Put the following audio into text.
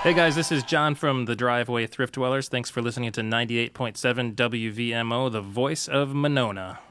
Hey guys, this is John from the Driveway Thrift Dwellers. Thanks for listening to 98.7 WVMO, the voice of Monona.